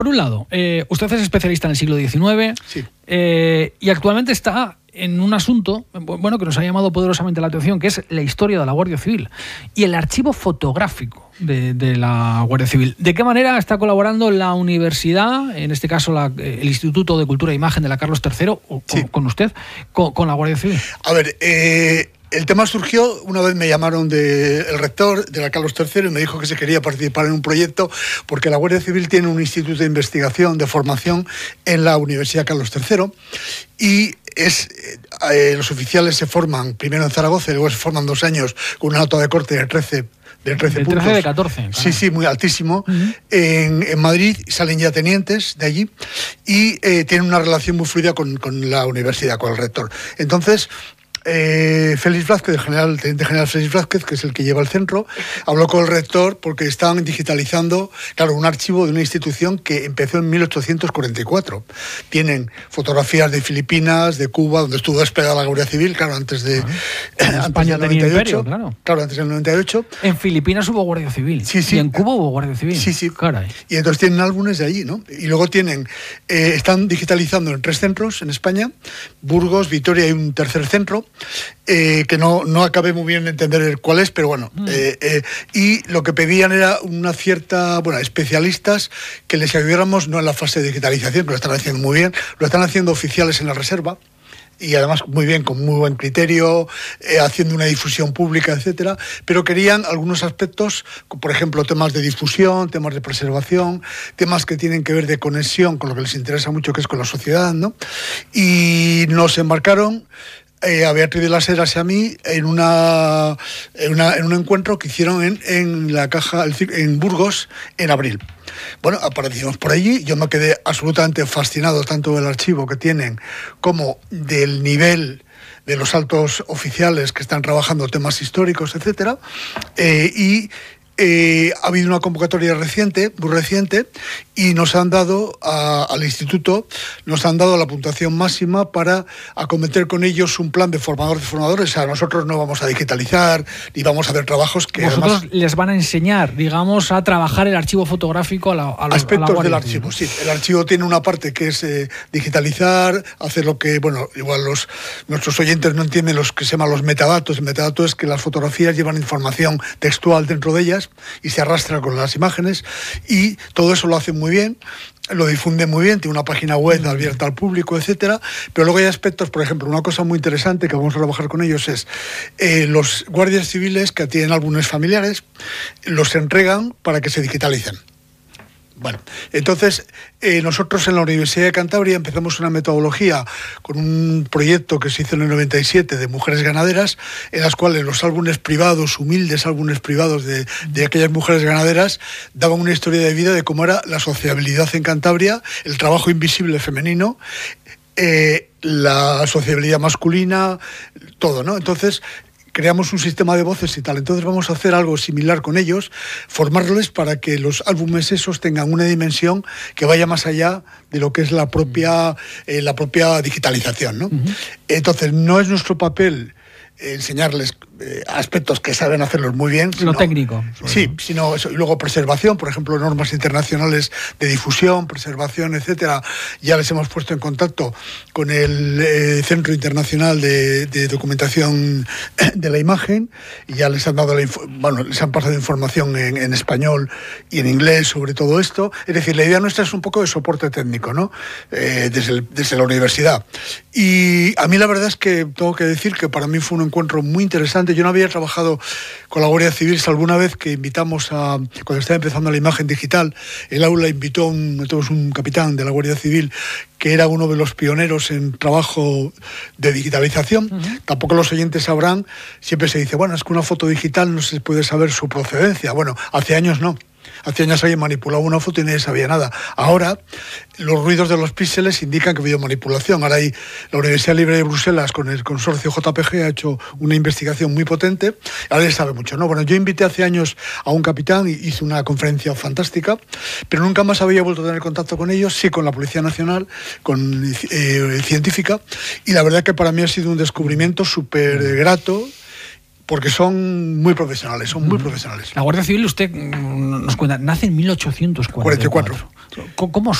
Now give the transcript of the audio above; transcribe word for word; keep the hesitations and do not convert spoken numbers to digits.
Por un lado, eh, usted es especialista en el siglo diecinueve, sí. eh, y actualmente está en un asunto, bueno, que nos ha llamado poderosamente la atención, que es la historia de la Guardia Civil y el archivo fotográfico de, de la Guardia Civil. ¿De qué manera está colaborando la universidad, en este caso la, el Instituto de Cultura e Imagen de la Carlos tercero, o, sí. con, con usted, con, con la Guardia Civil? A ver, eh... el tema surgió, una vez me llamaron del de rector de la Carlos tercero y me dijo que se quería participar en un proyecto porque la Guardia Civil tiene un instituto de investigación, de formación en la Universidad Carlos tercero y es, eh, los oficiales se forman primero en Zaragoza y luego se forman dos años con una nota de corte de trece de trece de puntos. trece de catorce. Claro. Sí, sí, muy altísimo. Uh-huh. En, en Madrid salen ya tenientes de allí y eh, tienen una relación muy fluida con, con la universidad, con el rector. Entonces, Eh, Félix Blázquez, el general, teniente general Félix Blázquez, que es el que lleva el centro, habló con el rector porque estaban digitalizando, claro, un archivo de una institución que empezó en mil ochocientos cuarenta y cuatro. Tienen fotografías de Filipinas, de Cuba, donde estuvo desplegada la Guardia Civil, claro, antes de ah, antes del noventa y ocho, imperio, claro. claro, antes del noventa y ocho. En Filipinas hubo Guardia Civil. Sí, sí. Y en Cuba hubo Guardia Civil. Sí, sí. Caray. Y entonces tienen álbumes de allí, ¿no? Y luego tienen, eh, están digitalizando en tres centros en España, Burgos, Vitoria y un tercer centro. Eh, que no, no acabé muy bien de entender cuál es, pero bueno. Mm. Eh, eh, y lo que pedían era una cierta, bueno, especialistas que les ayudáramos, no en la fase de digitalización, que lo están haciendo muy bien, lo están haciendo oficiales en la reserva, y además muy bien, con muy buen criterio, eh, haciendo una difusión pública, etcétera, pero querían algunos aspectos, por ejemplo, temas de difusión, temas de preservación, temas que tienen que ver de conexión con lo que les interesa mucho, que es con la sociedad, ¿no? Y nos embarcaron Eh, a Beatriz de las Heras y a mí en, una, en, una, en un encuentro que hicieron en, en la caja en Burgos en abril. Bueno, aparecimos por allí, yo me quedé absolutamente fascinado tanto del archivo que tienen como del nivel de los altos oficiales que están trabajando temas históricos, etcétera, eh, y Eh, ha habido una convocatoria reciente, muy reciente, y nos han dado a, al instituto, nos han dado la puntuación máxima para acometer con ellos un plan de formadores de formadores. O sea, nosotros no vamos a digitalizar ni vamos a hacer trabajos que vosotros además, les van a enseñar, digamos, a trabajar el archivo fotográfico a la, a la, aspectos a la del archivo, sí. El archivo tiene una parte que es eh, digitalizar, hacer lo que, bueno, igual los nuestros oyentes no entienden los que se llaman los metadatos. El metadato es que las fotografías llevan información textual dentro de ellas y se arrastra con las imágenes, y todo eso lo hacen muy bien, lo difunden muy bien, tiene una página web abierta al público, etcétera, pero luego hay aspectos, por ejemplo, una cosa muy interesante que vamos a trabajar con ellos es eh, los guardias civiles que tienen álbumes familiares, los entregan para que se digitalicen. Bueno, entonces eh, nosotros en la Universidad de Cantabria empezamos una metodología con un proyecto que se hizo en el noventa y siete de mujeres ganaderas, en las cuales los álbumes privados, humildes álbumes privados de, de aquellas mujeres ganaderas, daban una historia de vida de cómo era la sociabilidad en Cantabria, el trabajo invisible femenino, eh, la sociabilidad masculina, todo, ¿no? Entonces creamos un sistema de voces y tal. Entonces vamos a hacer algo similar con ellos, formarles para que los álbumes esos tengan una dimensión que vaya más allá de lo que es la propia, eh, la propia digitalización, ¿no? Uh-huh. Entonces no es nuestro papel enseñarles eh, aspectos que saben hacerlos muy bien. Sino, lo técnico. Sí, sino eso, y luego preservación, por ejemplo, normas internacionales de difusión, preservación, etcétera. Ya les hemos puesto en contacto con el eh, Centro Internacional de, de Documentación de la Imagen, y ya les han dado la bueno, les han pasado información en, en español y en inglés sobre todo esto. Es decir, la idea nuestra es un poco de soporte técnico, ¿no? Eh, desde, el, desde la universidad. Y a mí la verdad es que tengo que decir que para mí fue un encuentro muy interesante. Yo no había trabajado con la Guardia Civil, alguna vez que invitamos a, cuando estaba empezando la imagen digital, el aula invitó a un, un capitán de la Guardia Civil que era uno de los pioneros en trabajo de digitalización. Uh-huh. Tampoco los oyentes sabrán, siempre se dice, bueno, es que una foto digital no se puede saber su procedencia. Bueno, hace años no. Hace años alguien manipulaba una foto y nadie sabía nada. Ahora, los ruidos de los píxeles indican que ha habido manipulación. Ahora hay la Universidad Libre de Bruselas con el consorcio J P G ha hecho una investigación muy potente. Ahora se sabe mucho, ¿no? Bueno, yo invité hace años a un capitán y hice una conferencia fantástica, pero nunca más había vuelto a tener contacto con ellos, sí con la Policía Nacional, con eh, científica, y la verdad que para mí ha sido un descubrimiento súper grato, porque son muy profesionales, son muy profesionales. La Guardia Civil, usted nos cuenta, nace en mil ochocientos cuarenta y cuatro. cuarenta y cuatro. ¿Cómo